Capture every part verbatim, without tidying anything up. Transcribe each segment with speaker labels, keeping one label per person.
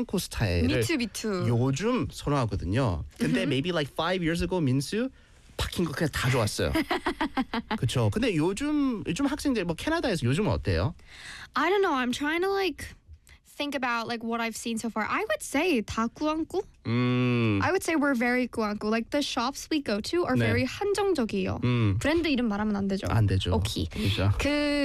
Speaker 1: 꾸안꾸 스타일을
Speaker 2: Me too, me too.
Speaker 1: 요즘 선호하거든요. 근데 maybe like five years ago 민수 바뀐 거 그냥 다 좋았어요. 그렇죠. 근데 요즘 요즘 학생들 뭐 캐나다에서 요즘은 어때요?
Speaker 2: I don't know. I'm trying to like think about like what I've seen so far. I would say 다 꾸안꾸.
Speaker 1: 음.
Speaker 2: I would say we're very 꾸안꾸. Like the shops we go to are
Speaker 1: 네.
Speaker 2: very 한정적이에요.
Speaker 1: 음.
Speaker 2: 브랜드 이름 말하면 안 되죠.
Speaker 1: 안 되죠.
Speaker 2: 오케이.
Speaker 1: 그죠.
Speaker 2: 그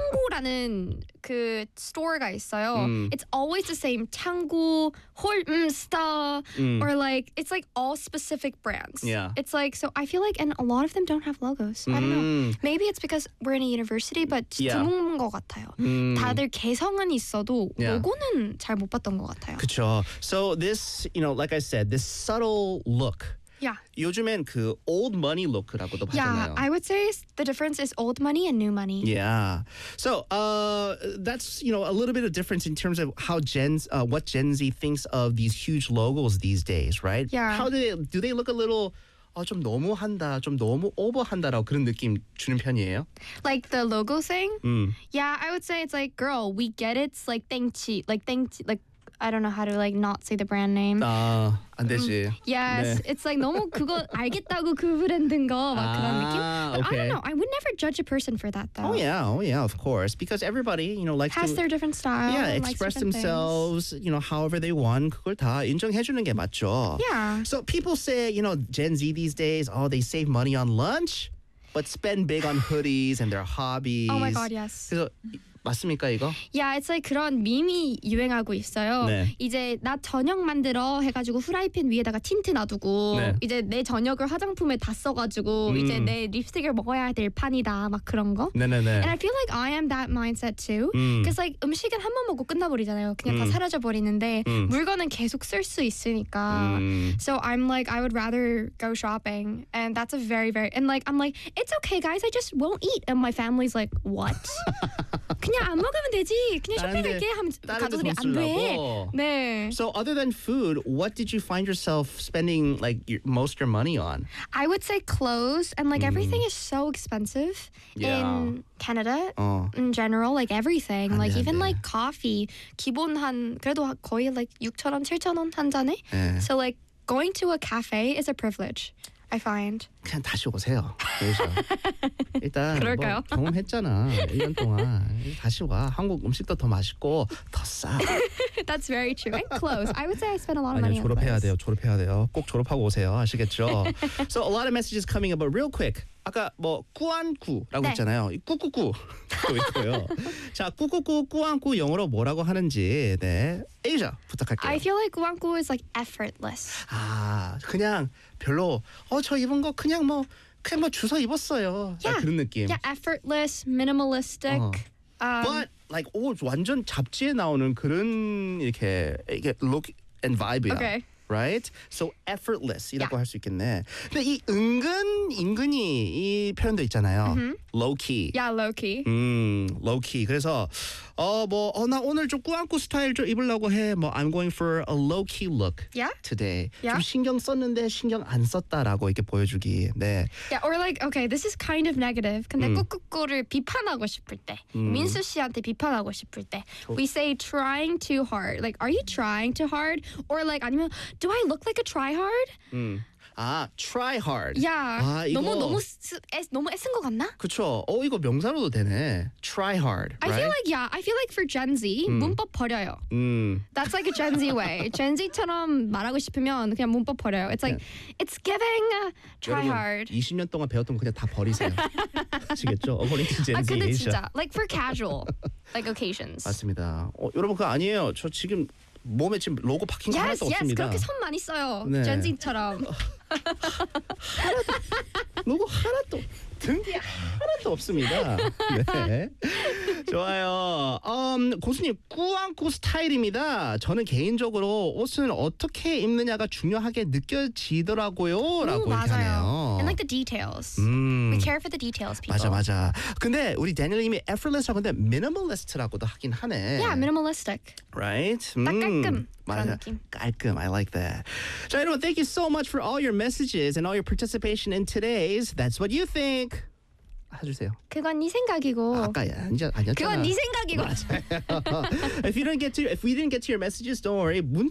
Speaker 2: 창고라는 그 스토어가 있어요.
Speaker 1: 음.
Speaker 2: It's always the same. 창고, 홀음 스타,
Speaker 1: 음.
Speaker 2: or like it's like all specific brands.
Speaker 1: Yeah.
Speaker 2: It's like so. I feel like and a lot of them don't have logos. I don't know.
Speaker 1: 음.
Speaker 2: Maybe it's because we're in a university, but
Speaker 1: Yeah.
Speaker 2: 드문 것 같아요.
Speaker 1: 음.
Speaker 2: 다들 개성은 있어도
Speaker 1: Yeah.
Speaker 2: 로고는 잘 못 봤던 것 같아요.
Speaker 1: 그쵸. So this, you know, like I said, this subtle look.
Speaker 2: Yeah.
Speaker 1: 요즘엔 그 old money look라고도
Speaker 2: Yeah,
Speaker 1: 하잖아요.
Speaker 2: I would say the difference is old money and new money.
Speaker 1: Yeah. So uh, that's, you know, a little bit of difference in terms of how Gen, uh, what Gen Z thinks of these huge logos these days, right?
Speaker 2: Yeah.
Speaker 1: How do they, do they look a little, 어, 좀 너무한다, 좀 너무 오버한다라고 그런 느낌 주는 편이에요?
Speaker 2: Like the logo thing.
Speaker 1: 음.
Speaker 2: Yeah, I would say it's like, girl, we get it. It's like 땡치, like 땡치, like I don't know how to like not say the brand name.
Speaker 1: 아, 안 되지.
Speaker 2: Yes,
Speaker 1: 네.
Speaker 2: it's like 너무 그거 알겠다고 그 브랜드인 거 막 그런 느낌.
Speaker 1: 아,
Speaker 2: But I
Speaker 1: okay.
Speaker 2: don't know. I would never judge a person for that though.
Speaker 1: Oh yeah, oh yeah, of course, because everybody, you know, likes
Speaker 2: Has
Speaker 1: to
Speaker 2: their different style.
Speaker 1: yeah,
Speaker 2: and likes
Speaker 1: express
Speaker 2: different things.
Speaker 1: themselves, you know, however they want. 그걸 다 인정해 주는 게 맞죠.
Speaker 2: Yeah.
Speaker 1: So people say, you know, Gen Z these days, oh, they save money on lunch, but spend big on hoodies and their hobbies.
Speaker 2: Oh my God, yes.
Speaker 1: 그래서 맞습니까 이거?
Speaker 2: Yeah, it's like 그런 밈이 유행하고 있어요.
Speaker 1: 네.
Speaker 2: 이제 나 저녁 만들어 해가지고 후라이팬 위에다가 틴트 놔두고
Speaker 1: 네.
Speaker 2: 이제 내 저녁을 화장품에 다 써가지고
Speaker 1: 음.
Speaker 2: 이제 내 립스틱을 먹어야 될 판이다 막 그런 거.
Speaker 1: 네네네.
Speaker 2: And I feel like I am that mindset too.
Speaker 1: 음.
Speaker 2: Because like 음식은 한 번 먹고 끝나버리잖아요. 그냥 다
Speaker 1: 음.
Speaker 2: 사라져 버리는데
Speaker 1: 음.
Speaker 2: 물건은 계속 쓸 수 있으니까.
Speaker 1: 음.
Speaker 2: So I'm like I would rather go shopping, and that's a very very and like I'm like it's okay guys, I just won't eat, and my family's like what? 그냥 안 먹으면 되지. 그냥
Speaker 1: 다른 데-
Speaker 2: 쇼핑할게 하면
Speaker 1: 다른 데
Speaker 2: 가족들이
Speaker 1: 돈
Speaker 2: 안 돼.
Speaker 1: 쓰려고.
Speaker 2: 네.
Speaker 1: So other than food, what did you find yourself spending like your, most your money on?
Speaker 2: I would say clothes, and like everything is so expensive
Speaker 1: Yeah.
Speaker 2: in Canada
Speaker 1: 어.
Speaker 2: in general, like everything,
Speaker 1: 안
Speaker 2: like
Speaker 1: 돼, 안
Speaker 2: even
Speaker 1: 돼.
Speaker 2: like coffee 기본 한 그래도 거의 like 육천 원, 칠천 원 한 잔에.
Speaker 1: 네.
Speaker 2: So like going to a cafe is a privilege, I find.
Speaker 1: 그냥 다시 오세요. 그래서 일단
Speaker 2: 그럴까요?
Speaker 1: 뭐 경험했잖아. 일 년 동안 다시 와. 한국 음식도 더 맛있고 더 싸.
Speaker 2: That's very true. And clothes. I would say I spend a lot of
Speaker 1: 아니요,
Speaker 2: money on
Speaker 1: 졸업해야
Speaker 2: clothes.
Speaker 1: 돼요. 졸업해야 돼요. 꼭 졸업하고 오세요. 아시겠죠? So a lot of messages coming up, but real quick. 아까 뭐 꾸안꾸라고
Speaker 2: 네.
Speaker 1: 했잖아요. 이 꾸꾸꾸 또 있고요. 자, 꾸꾸꾸 꾸안꾸 영어로 뭐라고 하는지 네, 에이자 부탁할게요.
Speaker 2: I feel like 꾸안꾸 is like effortless.
Speaker 1: 아, 그냥 별로 어 저 입은 거 그냥 뭐 그냥 뭐 주워 입었어요.
Speaker 2: Yeah.
Speaker 1: 아, 그런 느낌.
Speaker 2: Yeah, effortless, minimalistic.
Speaker 1: 어.
Speaker 2: Um,
Speaker 1: But like 오 완전 잡지에 나오는 그런 이렇게 이게 look and vibe야.
Speaker 2: Okay.
Speaker 1: Right? So effortless이라고
Speaker 2: Yeah.
Speaker 1: 할 수 있겠네. 근데 이 은근 인근이 이 표현도 있잖아요. Low key.
Speaker 2: yeah, low key.
Speaker 1: 음, low key. 그래서 어 뭐 어 나 오늘 좀 꾸안꾸 스타일 좀 입으려고 해. 뭐 I'm going for a low key look
Speaker 2: Yeah.
Speaker 1: today.
Speaker 2: Yeah.
Speaker 1: 좀 신경 썼는데 신경 안 썼다라고 이렇게 보여주기. 네.
Speaker 2: Yeah, or like okay, this is kind of negative. 근데
Speaker 1: 음.
Speaker 2: 꾸꾸꾸를 비판하고 싶을 때,
Speaker 1: 음.
Speaker 2: 민수 씨한테 비판하고 싶을 때, we say trying too hard. Like, are you trying too hard? Or like 아니면 do I look like a tryhard?
Speaker 1: 음. 아, try hard.
Speaker 2: Yeah.
Speaker 1: 아, 이거
Speaker 2: 너무 너무 스, 애, 너무 애쓴 것 같나?
Speaker 1: 그쵸. 어 이거 명사로도 되네. Try hard.
Speaker 2: I
Speaker 1: right?
Speaker 2: feel like yeah, I feel like for Gen Z 문법 버려요.
Speaker 1: 음.
Speaker 2: That's like a Gen Z way. Gen Z처럼 말하고 싶으면 그냥 문법 버려요. It's like it's giving uh, try
Speaker 1: 여러분,
Speaker 2: hard.
Speaker 1: 이십 년 동안 배웠던 거 그냥 다 버리세요. 아시겠죠? According to Gen
Speaker 2: 아
Speaker 1: Z.
Speaker 2: 근데 진짜 like for casual like occasions.
Speaker 1: 맞습니다. 어, 여러분 그거 아니에요. 저 지금 몸에 지금 로고 박힌 거
Speaker 2: Yes,
Speaker 1: 하나도
Speaker 2: yes.
Speaker 1: 없습니다.
Speaker 2: 그렇게 손 많이 써요.
Speaker 1: 네.
Speaker 2: Gen Z처럼.
Speaker 1: 로고 하나도 등기 하나도 없습니다. 네. 좋아요. 음, 고수님 꾸안꾸 스타일입니다. 저는 개인적으로 옷을 어떻게 입느냐가 중요하게 느껴지더라고요.
Speaker 2: 오,
Speaker 1: 라고
Speaker 2: 맞아요.
Speaker 1: 얘기하네요.
Speaker 2: And like the details.
Speaker 1: 음.
Speaker 2: We care for the details, people.
Speaker 1: 맞아 맞아. 근데 우리 데니엘님이 effortless라고 하는데 minimalist라고도 하긴 하네.
Speaker 2: Yeah, minimalistic.
Speaker 1: Right?
Speaker 2: 딱 깔끔.
Speaker 1: 맞아.
Speaker 2: 그런 느낌.
Speaker 1: 깔끔. I like that. 자, 여러분, thank you so much for all your messages and all your participation in today's That's What You Think. 해주세요.
Speaker 2: 그건 네 생각이고.
Speaker 1: 아까 아니죠, 아니었잖아.
Speaker 2: 그건 네 생각이고.
Speaker 1: 맞아요. if you didn't get to, if we didn't get to your messages, don't worry. 문